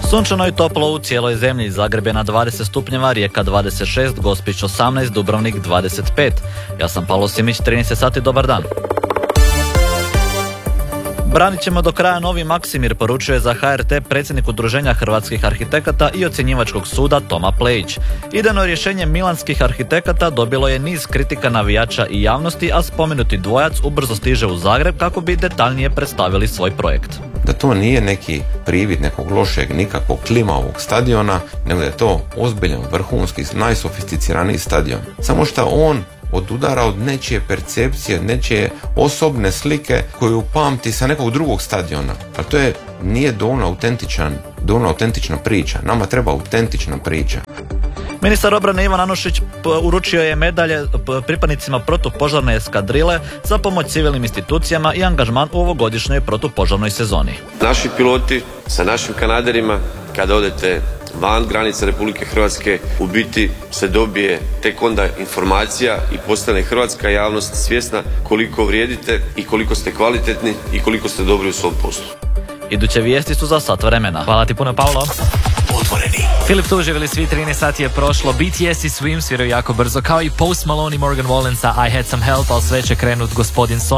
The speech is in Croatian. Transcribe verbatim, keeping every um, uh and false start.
Sunčano i toplo u cijeloj zemlji. Zagreb je na dvadeset stupnjeva, Rijeka dvadeset šest, Gospić osamnaest, Dubrovnik dvadeset pet. Ja sam Pavlo Simić, trinaest sati, dobar dan. Branit ćemo do kraja novi Maksimir, poručuje za H R T predsjednik Udruženja hrvatskih arhitekata i ocjenjivačkog suda Toma Plejić. Idejno rješenje milanskih arhitekata dobilo je niz kritika navijača i javnosti, a spomenuti dvojac ubrzo stiže u Zagreb kako bi detaljnije predstavili svoj projekt. Da to nije neki privid nekog lošeg, nikakvog klimavog stadiona, nego da je to ozbiljan, vrhunski, najsofisticiraniji stadion. Samo što on odudara od nečije percepcije, nečije osobne slike koju pamti sa nekog drugog stadiona. Ali to je, nije dovoljno autentičan, dovoljno autentična priča. Nama treba autentična priča. Ministar obrane Ivan Anušić uručio je medalje pripadnicima protupožarne eskadrile za pomoć civilnim institucijama i angažman u ovogodišnjoj protupožarnoj sezoni. Naši piloti sa našim kanaderima, kada odete van granica Republike Hrvatske, u biti se dobije tek onda informacija i postane hrvatska javnost svjesna koliko vrijedite i koliko ste kvalitetni i koliko ste dobri u svom poslu. Iduće vijesti su za sat vremena. Hvala ti puno, Paolo. Otvoreni. Filip tu živjeli svi, trinaest sati je prošlo. B T S i Swim sviraju jako brzo, kao i Post Malone i Morgan Wallen sa I Had Some Help, ali sve će krenut gospodin Son.